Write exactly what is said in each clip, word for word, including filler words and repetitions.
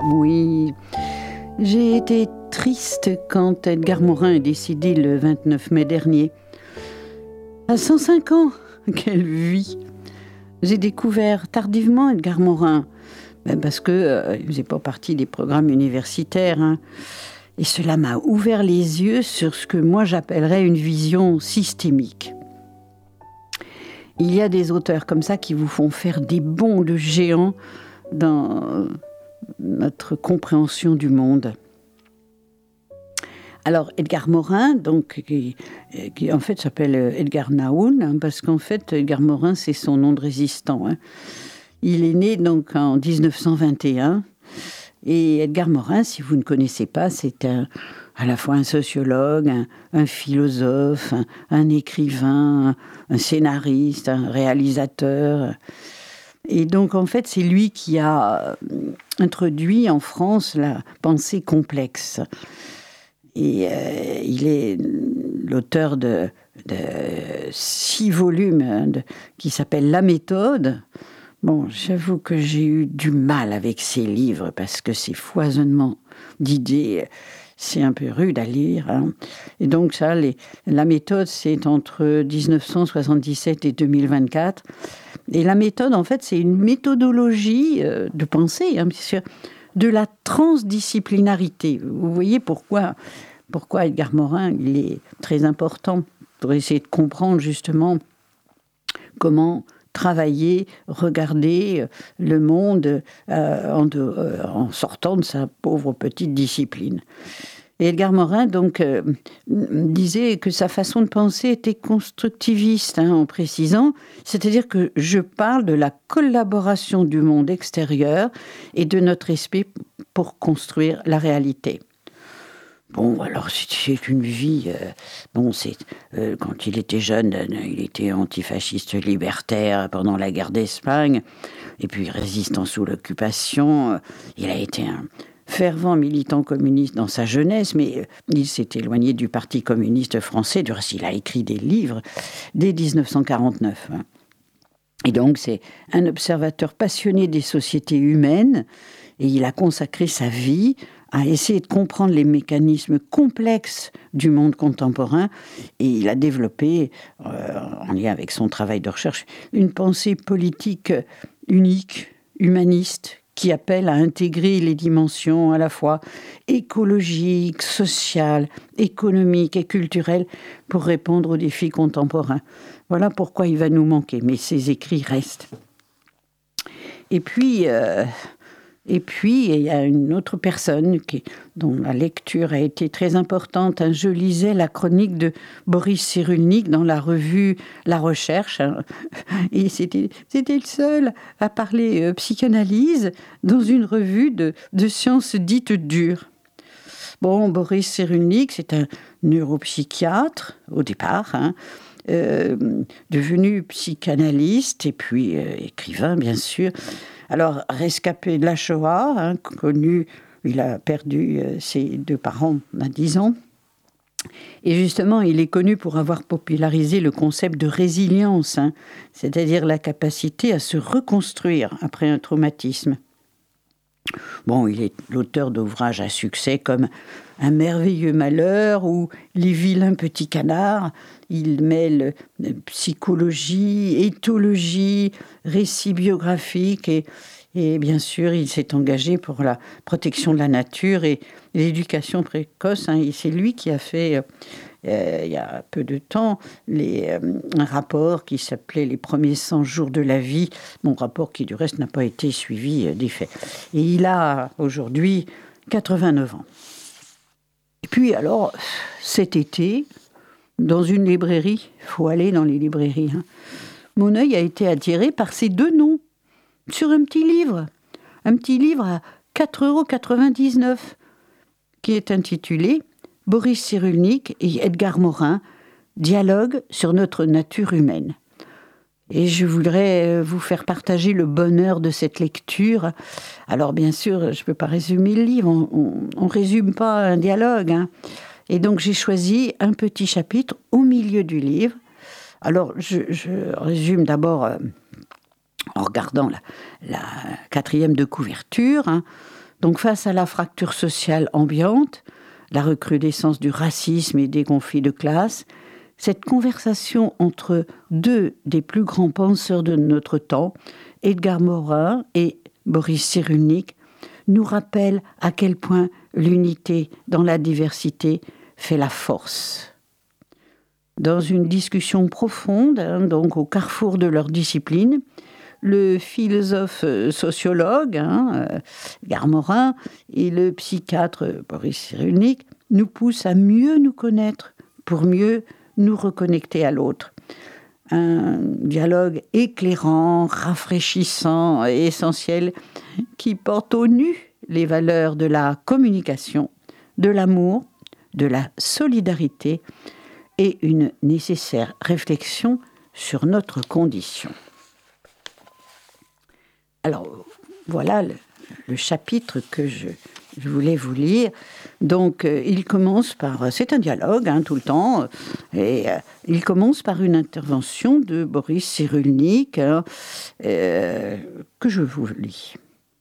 Oui, j'ai été triste quand Edgar Morin est décédé le vingt-neuf mai dernier. À cent cinq ans, quelle vie! J'ai découvert tardivement Edgar Morin, ben parce que euh, il faisait pas partie des programmes universitaires, hein. Et cela m'a ouvert les yeux sur ce que moi j'appellerais une vision systémique. Il y a des auteurs comme ça qui vous font faire des bonds de géants dans notre compréhension du monde. Alors Edgar Morin, donc, qui, qui en fait s'appelle Edgar Naoun, hein, parce qu'en fait Edgar Morin c'est son nom de résistant, hein. Il est né donc en dix-neuf cent vingt et un, et Edgar Morin, si vous ne connaissez pas, c'est un, à la fois un sociologue, un, un philosophe, un, un écrivain, un scénariste, un réalisateur. Et donc, en fait, c'est lui qui a introduit en France la pensée complexe. Et euh, il est l'auteur de, de six volumes hein, de, qui s'appellent La méthode. Bon, j'avoue que j'ai eu du mal avec ces livres parce que ces foisonnements d'idées, c'est un peu rude à lire, hein. Et donc ça, les, la méthode, c'est entre dix-neuf cent soixante-dix-sept et deux mille vingt-quatre. Et la méthode, en fait, c'est une méthodologie euh, de pensée, hein, bien sûr, de la transdisciplinarité. Vous voyez pourquoi, pourquoi Edgar Morin, il est très important pour essayer de comprendre justement comment travailler, regarder le monde euh, en, de, euh, en sortant de sa pauvre petite discipline. Et Edgar Morin donc euh, disait que sa façon de penser était constructiviste, hein, en précisant, c'est-à-dire que je parle de la collaboration du monde extérieur et de notre esprit pour construire la réalité. Bon, alors c'est une vie. Euh, bon, c'est euh, quand il était jeune, euh, il était antifasciste libertaire pendant la guerre d'Espagne, et puis résistant sous l'occupation. Euh, il a été un fervent militant communiste dans sa jeunesse, mais euh, il s'est éloigné du Parti communiste français. Du reste, il a écrit des livres dès dix-neuf cent quarante-neuf. Hein. Et donc, c'est un observateur passionné des sociétés humaines, et il a consacré sa vie à essayer de comprendre les mécanismes complexes du monde contemporain, et il a développé, euh, en lien avec son travail de recherche, une pensée politique unique, humaniste, qui appelle à intégrer les dimensions à la fois écologiques, sociales, économiques et culturelles pour répondre aux défis contemporains. Voilà pourquoi il va nous manquer, mais ses écrits restent. Et puis... Euh, Et puis, il y a une autre personne qui, dont la lecture a été très importante. Je lisais la chronique de Boris Cyrulnik dans la revue La Recherche. Et c'était, c'était le seul à parler euh, psychanalyse dans une revue de, de sciences dites dures. Bon, Boris Cyrulnik, c'est un neuropsychiatre, au départ, hein, euh, devenu psychanalyste et puis euh, écrivain, bien sûr. Alors, rescapé de la Shoah, hein, connu, il a perdu euh, ses deux parents à dix ans. Et justement, il est connu pour avoir popularisé le concept de résilience, hein, c'est-à-dire la capacité à se reconstruire après un traumatisme. Bon, il est l'auteur d'ouvrages à succès comme Un merveilleux malheur ou Les vilains petits canards. Il mêle psychologie, éthologie, récits biographiques et, et bien sûr, il s'est engagé pour la protection de la nature et l'éducation précoce. Hein. Et c'est lui qui a fait, euh, il y a peu de temps, les, euh, un rapport qui s'appelait « Les premiers cent jours de la vie », mon rapport qui, du reste, n'a pas été suivi euh, des faits. Et il a aujourd'hui quatre-vingt-neuf ans. Et puis, alors, cet été, dans une librairie, il faut aller dans les librairies, hein, mon œil a été attiré par ces deux noms, sur un petit livre, un petit livre à quatre euros quatre-vingt-dix-neuf, qui est intitulé « Boris Cyrulnik et Edgar Morin, dialogue sur notre nature humaine ». Et je voudrais vous faire partager le bonheur de cette lecture. Alors bien sûr, je ne peux pas résumer le livre, on ne résume pas un dialogue, hein. Et donc j'ai choisi un petit chapitre au milieu du livre. Alors je, je résume d'abord euh, en regardant la, la quatrième de couverture, hein. Donc face à la fracture sociale ambiante, la recrudescence du racisme et des conflits de classe, cette conversation entre deux des plus grands penseurs de notre temps, Edgar Morin et Boris Cyrulnik, nous rappelle à quel point l'unité dans la diversité fait la force. Dans une discussion profonde, hein, donc au carrefour de leur discipline, le philosophe sociologue, hein, Edgar Morin, et le psychiatre Boris Cyrulnik nous poussent à mieux nous connaître pour mieux nous reconnecter à l'autre. Un dialogue éclairant, rafraîchissant et essentiel qui porte au nu les valeurs de la communication, de l'amour, de la solidarité et une nécessaire réflexion sur notre condition. Alors, voilà le, le chapitre que je, je voulais vous lire. Donc, euh, il commence par... C'est un dialogue, hein, tout le temps. Et euh, il commence par une intervention de Boris Cyrulnik, hein, euh, que je vous lis.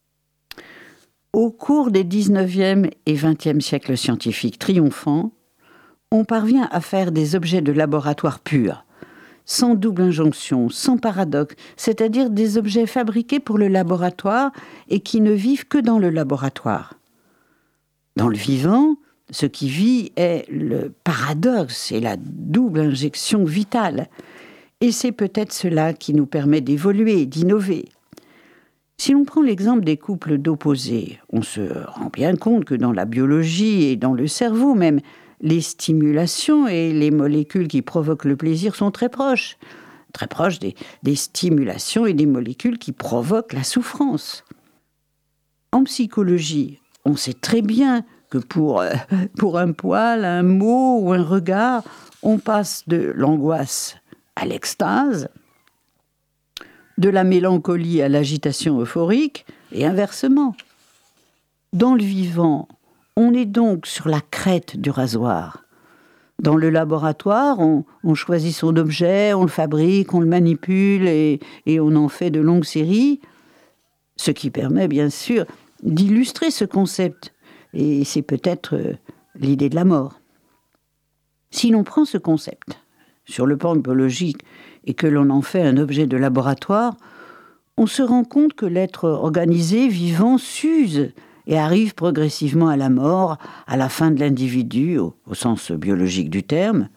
Au cours des dix-neuvième et vingtième siècles scientifiques triomphants, on parvient à faire des objets de laboratoire purs, sans double injonction, sans paradoxe, c'est-à-dire des objets fabriqués pour le laboratoire et qui ne vivent que dans le laboratoire. Dans le vivant, ce qui vit est le paradoxe et la double injection vitale. Et c'est peut-être cela qui nous permet d'évoluer, d'innover. Si l'on prend l'exemple des couples d'opposés, on se rend bien compte que dans la biologie et dans le cerveau même, les stimulations et les molécules qui provoquent le plaisir sont très proches, très proches des, des stimulations et des molécules qui provoquent la souffrance. En psychologie, on sait très bien que pour, euh, pour un poil, un mot ou un regard, on passe de l'angoisse à l'extase, de la mélancolie à l'agitation euphorique, et inversement. Dans le vivant, on est donc sur la crête du rasoir. Dans le laboratoire, on, on choisit son objet, on le fabrique, on le manipule et, et on en fait de longues séries, ce qui permet bien sûr d'illustrer ce concept. Et c'est peut-être euh, l'idée de la mort. Si l'on prend ce concept sur le plan biologique et que l'on en fait un objet de laboratoire, on se rend compte que l'être organisé, vivant, s'use et arrive progressivement à la mort, à la fin de l'individu, au, au sens biologique du terme.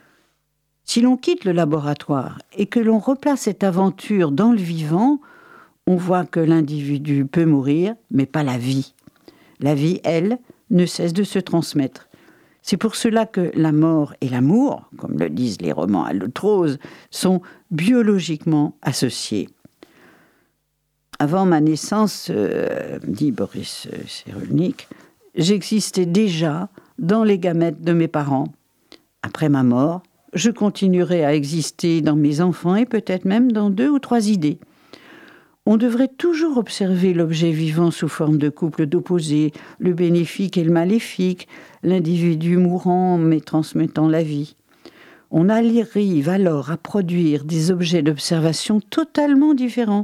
Si l'on quitte le laboratoire et que l'on replace cette aventure dans le vivant, on voit que l'individu peut mourir, mais pas la vie. La vie, elle, ne cesse de se transmettre. C'est pour cela que la mort et l'amour, comme le disent les romans allotroses, sont biologiquement associés. Avant ma naissance, euh, dit Boris Cyrulnik, j'existais déjà dans les gamètes de mes parents. Après ma mort, je continuerai à exister dans mes enfants et peut-être même dans deux ou trois idées. On devrait toujours observer l'objet vivant sous forme de couple d'opposés, le bénéfique et le maléfique, l'individu mourant mais transmettant la vie. On arrive alors à produire des objets d'observation totalement différents.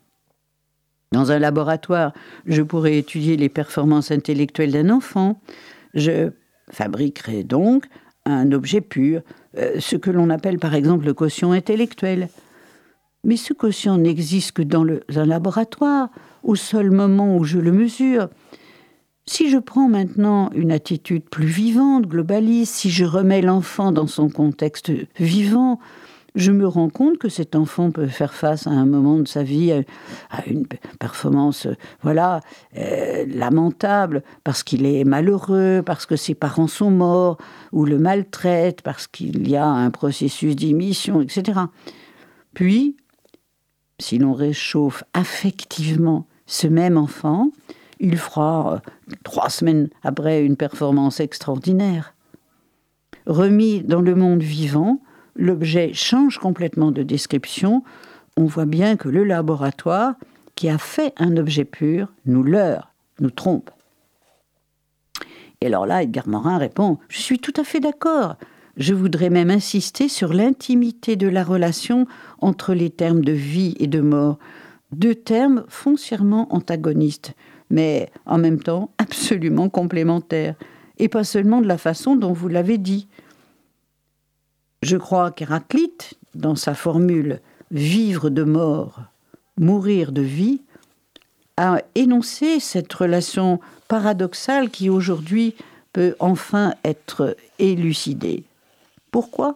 Dans un laboratoire, je pourrais étudier les performances intellectuelles d'un enfant. Je fabriquerai donc un objet pur, euh, ce que l'on appelle par exemple le quotient intellectuel. Mais ce quotient n'existe que dans le, un laboratoire, au seul moment où je le mesure. Si je prends maintenant une attitude plus vivante, globaliste, si je remets l'enfant dans son contexte vivant, je me rends compte que cet enfant peut faire face à un moment de sa vie à, à une performance voilà, euh, lamentable, parce qu'il est malheureux, parce que ses parents sont morts, ou le maltraitent, parce qu'il y a un processus d'émission, et cetera. Puis, si l'on réchauffe affectivement ce même enfant, il fera euh, trois semaines après une performance extraordinaire. Remis dans le monde vivant, l'objet change complètement de description. On voit bien que le laboratoire, qui a fait un objet pur, nous leurre, nous trompe. Et alors là, Edgar Morin répond « Je suis tout à fait d'accord. Je voudrais même insister sur l'intimité de la relation entre les termes de vie et de mort, deux termes foncièrement antagonistes. mais en même temps absolument complémentaires, et pas seulement de la façon dont vous l'avez dit. Je crois qu'Héraclite, dans sa formule « vivre de mort, mourir de vie », a énoncé cette relation paradoxale qui aujourd'hui peut enfin être élucidée. Pourquoi ?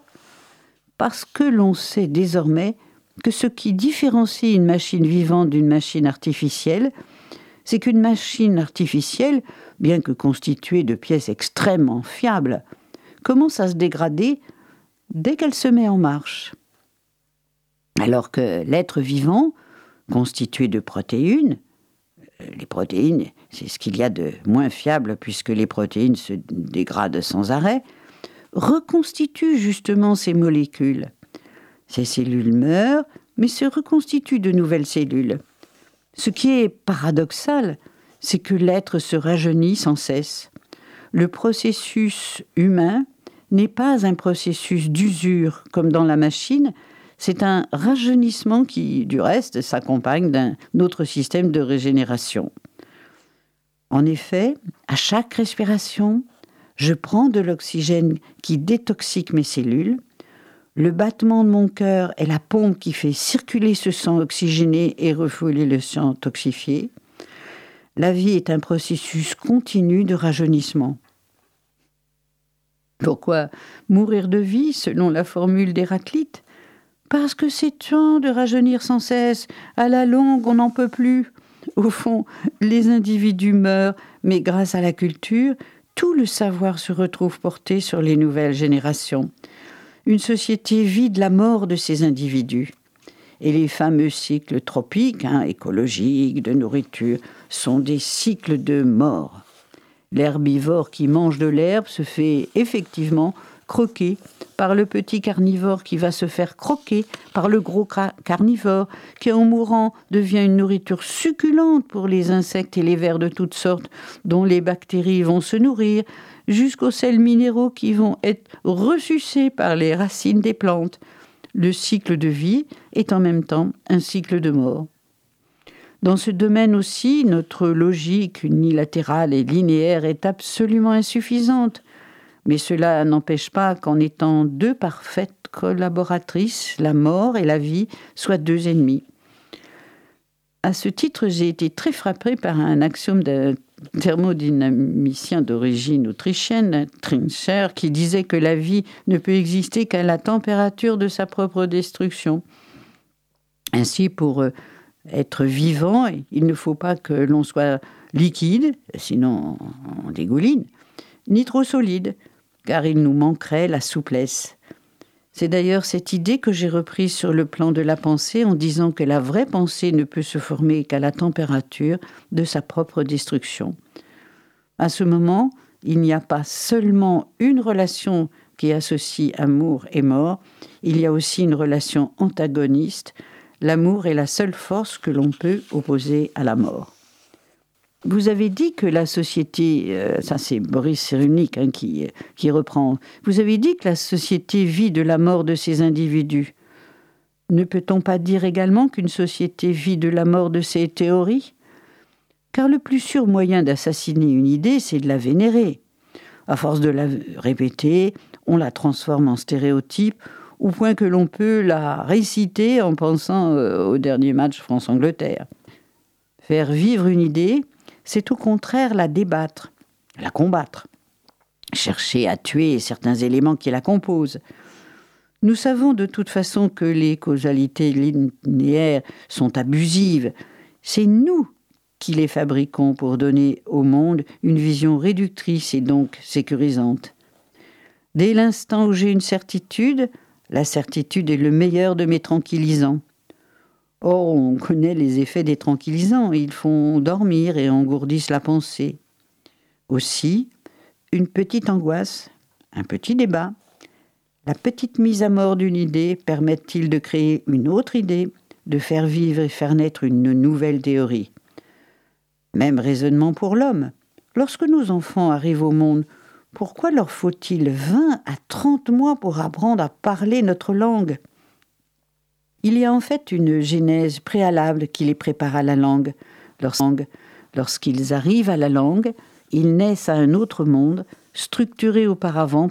Parce que l'on sait désormais que ce qui différencie une machine vivante d'une machine artificielle, c'est qu'une machine artificielle, bien que constituée de pièces extrêmement fiables, commence à se dégrader dès qu'elle se met en marche. Alors que l'être vivant, constitué de protéines, les protéines, c'est ce qu'il y a de moins fiable puisque les protéines se dégradent sans arrêt, reconstitue justement ces molécules. Ces cellules meurent, mais se reconstituent de nouvelles cellules. Ce qui est paradoxal, c'est que l'être se rajeunit sans cesse. Le processus humain n'est pas un processus d'usure comme dans la machine, c'est un rajeunissement qui, du reste, s'accompagne d'un autre système de régénération. En effet, à chaque respiration, je prends de l'oxygène qui détoxique mes cellules. Le battement de mon cœur est la pompe qui fait circuler ce sang oxygéné et refouler le sang toxifié. La vie est un processus continu de rajeunissement. Pourquoi mourir de vie, selon la formule d'Héraclite ? Parce que c'est temps de rajeunir sans cesse. À la longue, on n'en peut plus. Au fond, les individus meurent, mais grâce à la culture, tout le savoir se retrouve porté sur les nouvelles générations. Une société vit de la mort de ces individus. Et les fameux cycles tropiques, hein, écologiques, de nourriture, sont des cycles de mort. L'herbivore qui mange de l'herbe se fait effectivement croquer par le petit carnivore qui va se faire croquer par le gros carnivore qui, en mourant, devient une nourriture succulente pour les insectes et les vers de toutes sortes dont les bactéries vont se nourrir, jusqu'aux sels minéraux qui vont être ressucés par les racines des plantes. Le cycle de vie est en même temps un cycle de mort. Dans ce domaine aussi, notre logique unilatérale et linéaire est absolument insuffisante. Mais cela n'empêche pas qu'en étant deux parfaites collaboratrices, la mort et la vie soient deux ennemis. À ce titre, j'ai été très frappée par un axiome d'un thermodynamicien d'origine autrichienne, Trinscher, qui disait que la vie ne peut exister qu'à la température de sa propre destruction. Ainsi, pour être vivant, il ne faut pas que l'on soit liquide, sinon on dégouline, ni trop solide, car il nous manquerait la souplesse. C'est d'ailleurs cette idée que j'ai reprise sur le plan de la pensée en disant que la vraie pensée ne peut se former qu'à la température de sa propre destruction. À ce moment, il n'y a pas seulement une relation qui associe amour et mort, il y a aussi une relation antagoniste. L'amour est la seule force que l'on peut opposer à la mort. Vous avez dit que la société, euh, ça c'est Boris Cyrulnik hein, qui, qui reprend, vous avez dit que la société vit de la mort de ses individus. Ne peut-on pas dire également qu'une société vit de la mort de ses théories ? Car le plus sûr moyen d'assassiner une idée, c'est de la vénérer. À force de la répéter, on la transforme en stéréotype, au point que l'on peut la réciter en pensant euh, au dernier match France-Angleterre. Faire vivre une idée, c'est au contraire la débattre, la combattre, chercher à tuer certains éléments qui la composent. Nous savons de toute façon que les causalités linéaires sont abusives. C'est nous qui les fabriquons pour donner au monde une vision réductrice et donc sécurisante. Dès l'instant où j'ai une certitude, la certitude est le meilleur de mes tranquillisants. Or, on connaît les effets des tranquillisants. Ils font dormir et engourdissent la pensée. Aussi, une petite angoisse, un petit débat, la petite mise à mort d'une idée permettent-ils de créer une autre idée, de faire vivre et faire naître une nouvelle théorie. Même raisonnement pour l'homme. Lorsque nos enfants arrivent au monde, pourquoi leur faut-il vingt à trente mois pour apprendre à parler notre langue ? Il y a en fait une genèse préalable qui les prépare à la langue. Leur langue Lorsqu'ils arrivent à la langue, ils naissent à un autre monde, structuré auparavant